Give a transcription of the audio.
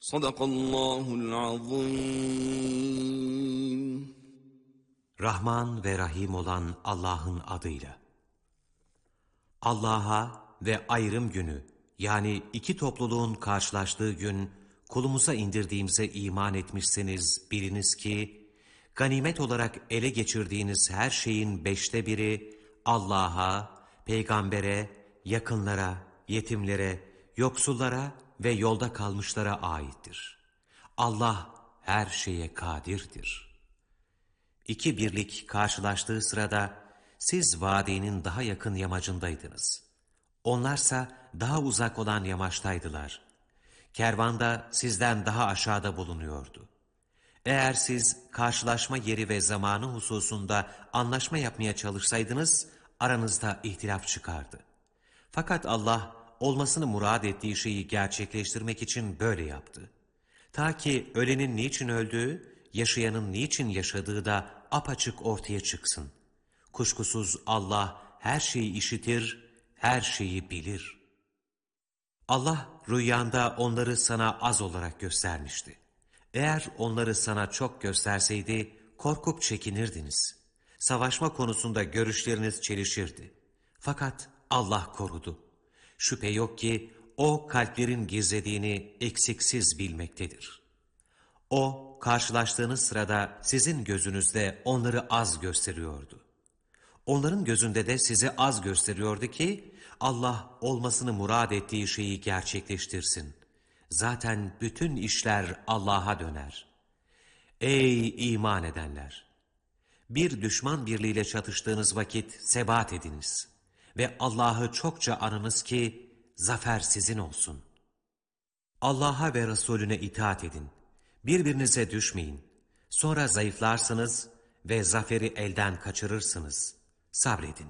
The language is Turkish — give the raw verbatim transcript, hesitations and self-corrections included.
Sadakallahul azim. Rahman ve Rahim olan Allah'ın adıyla. Allah'a ve ayrım günü, yani iki topluluğun karşılaştığı gün, kulumuza indirdiğimize iman etmişseniz biliniz ki, ganimet olarak ele geçirdiğiniz her şeyin beşte biri, Allah'a, peygambere, yakınlara, yetimlere, yoksullara ve yolda kalmışlara aittir. Allah her şeye kadirdir. İki birlik karşılaştığı sırada siz vadinin daha yakın yamacındaydınız. Onlarsa daha uzak olan yamaçtaydılar. Kervanda sizden daha aşağıda bulunuyordu. Eğer siz karşılaşma yeri ve zamanı hususunda anlaşma yapmaya çalışsaydınız, aranızda ihtilaf çıkardı. Fakat Allah olmasını murad ettiği şeyi gerçekleştirmek için böyle yaptı. Ta ki ölenin niçin öldüğü, yaşayanın niçin yaşadığı da apaçık ortaya çıksın. Kuşkusuz Allah her şeyi işitir, her şeyi bilir. Allah rüyanda onları sana az olarak göstermişti. Eğer onları sana çok gösterseydi, korkup çekinirdiniz. Savaşma konusunda görüşleriniz çelişirdi. Fakat Allah korudu. Şüphe yok ki O kalplerin gizlediğini eksiksiz bilmektedir. O, karşılaştığınız sırada sizin gözünüzde onları az gösteriyordu. Onların gözünde de sizi az gösteriyordu ki, Allah olmasını murad ettiği şeyi gerçekleştirsin. Zaten bütün işler Allah'a döner. Ey iman edenler! Bir düşman birliğiyle çatıştığınız vakit sebat ediniz ve Allah'ı çokça anınız ki zafer sizin olsun. Allah'a ve Resulüne itaat edin. Birbirinize düşmeyin. Sonra zayıflarsınız ve zaferi elden kaçırırsınız. Sabredin.